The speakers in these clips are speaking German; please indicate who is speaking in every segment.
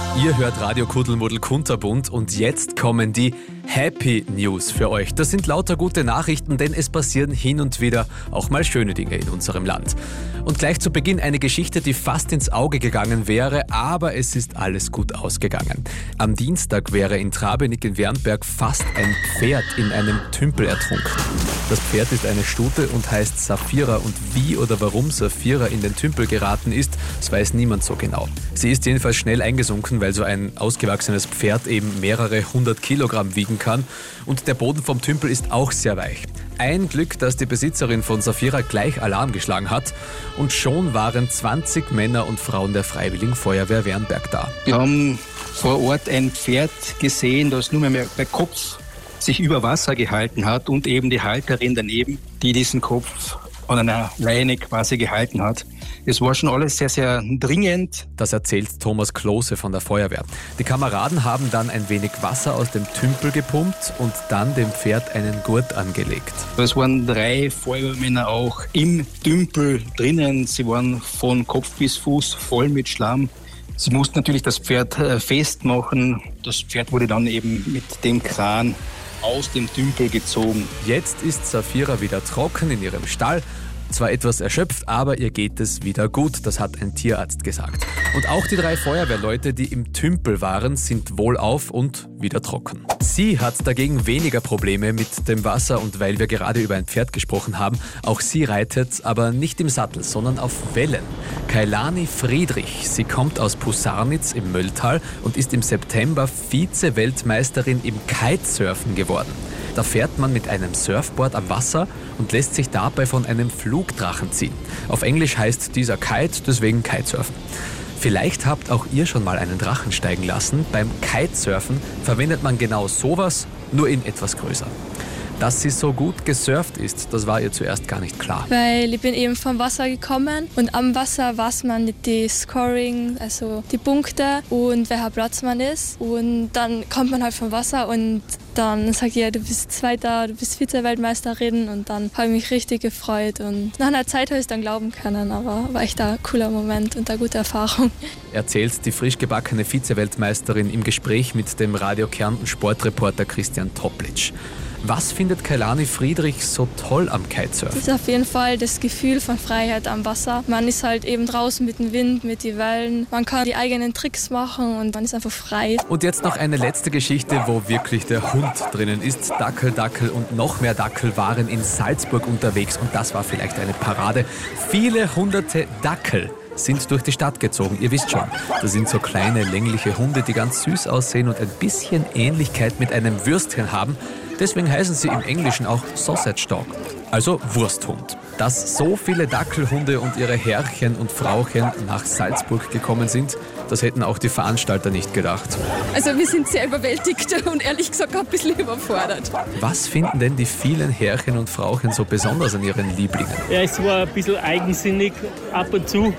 Speaker 1: Ihr hört Radio Kuddelmuddel Kunterbunt und jetzt kommen die Happy News für euch. Das sind lauter gute Nachrichten, denn es passieren hin und wieder auch mal schöne Dinge in unserem Land. Und gleich zu Beginn eine Geschichte, die fast ins Auge gegangen wäre, aber es ist alles gut ausgegangen. Am Dienstag wäre in Trabenik in Wernberg fast ein Pferd in einem Tümpel ertrunken. Das Pferd ist eine Stute und heißt Saphira, und wie oder warum Saphira in den Tümpel geraten ist, das weiß niemand so genau. Sie ist jedenfalls schnell eingesunken, weil so ein ausgewachsenes Pferd eben mehrere 100 Kilogramm wiegen kann, und der Boden vom Tümpel ist auch sehr weich. Ein Glück, dass die Besitzerin von Saphira gleich Alarm geschlagen hat, und schon waren 20 Männer und Frauen der Freiwilligen Feuerwehr Wernberg da.
Speaker 2: Wir haben vor Ort ein Pferd gesehen, das nur mehr der Kopf sich über Wasser gehalten hat und eben die Halterin daneben, die diesen Kopf an einer Leine quasi gehalten hat. Es war schon alles sehr, sehr dringend.
Speaker 1: Das erzählt Thomas Klose von der Feuerwehr. Die Kameraden haben dann ein wenig Wasser aus dem Tümpel gepumpt und dann dem Pferd einen Gurt angelegt.
Speaker 2: Es waren 3 Feuerwehrmänner auch im Tümpel drinnen. Sie waren von Kopf bis Fuß voll mit Schlamm. Sie mussten natürlich das Pferd festmachen. Das Pferd wurde dann eben mit dem Kran aus dem Tümpel gezogen.
Speaker 1: Jetzt ist Saphira wieder trocken in ihrem Stall. Zwar etwas erschöpft, aber ihr geht es wieder gut, das hat ein Tierarzt gesagt. Und auch die 3 Feuerwehrleute, die im Tümpel waren, sind wohlauf und wieder trocken. Sie hat dagegen weniger Probleme mit dem Wasser, und weil wir gerade über ein Pferd gesprochen haben, auch sie reitet, aber nicht im Sattel, sondern auf Wellen. Kailani Friedrich, sie kommt aus Pusarnitz im Mölltal und ist im September Vize-Weltmeisterin im Kitesurfen geworden. Da fährt man mit einem Surfboard am Wasser und lässt sich dabei von einem Flugdrachen ziehen. Auf Englisch heißt dieser Kite, deswegen Kitesurfen. Vielleicht habt auch ihr schon mal einen Drachen steigen lassen. Beim Kitesurfen verwendet man genau sowas, nur in etwas größer. Dass sie so gut gesurft ist, das war ihr zuerst gar nicht klar.
Speaker 3: Weil ich bin eben vom Wasser gekommen und am Wasser weiß man nicht die Scoring, also die Punkte und welcher Platz man ist. Und dann kommt man halt vom Wasser und dann sagt ihr, du bist Zweiter, du bist Vize-Weltmeisterin, und dann habe ich mich richtig gefreut. Und nach einer Zeit habe ich es dann glauben können, aber war echt ein cooler Moment und eine gute Erfahrung.
Speaker 1: Erzählt die frisch gebackene Vize-Weltmeisterin im Gespräch mit dem Radio Kärnten Sportreporter Christian Toplitsch. Was findet Kailani Friedrich so toll am Kitesurfen?
Speaker 3: Das ist auf jeden Fall das Gefühl von Freiheit am Wasser. Man ist halt eben draußen mit dem Wind, mit den Wellen. Man kann die eigenen Tricks machen und man ist einfach frei.
Speaker 1: Und jetzt noch eine letzte Geschichte, wo wirklich der Hund drinnen ist. Dackel und noch mehr Dackel waren in Salzburg unterwegs, und das war vielleicht eine Parade. Viele hunderte Dackel sind durch die Stadt gezogen. Ihr wisst schon, das sind so kleine, längliche Hunde, die ganz süß aussehen und ein bisschen Ähnlichkeit mit einem Würstchen haben. Deswegen heißen sie im Englischen auch Sausage Dog, also Wursthund. Dass so viele Dackelhunde und ihre Herrchen und Frauchen nach Salzburg gekommen sind, das hätten auch die Veranstalter nicht gedacht.
Speaker 4: Also wir sind sehr überwältigt und ehrlich gesagt ein bisschen überfordert.
Speaker 1: Was finden denn die vielen Herrchen und Frauchen so besonders an ihren Lieblingen?
Speaker 5: Ja, es war ein bisschen eigensinnig ab und zu,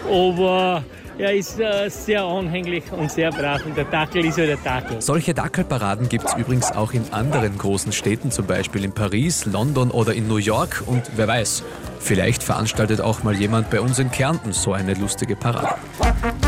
Speaker 5: aber er ist sehr anhänglich und sehr brav, und der Dackel ist ja der Dackel.
Speaker 1: Solche Dackelparaden gibt es übrigens auch in anderen großen Städten, zum Beispiel in Paris, London oder in New York, und wer weiß, vielleicht veranstaltet auch mal jemand bei uns in Kärnten so eine lustige Parade.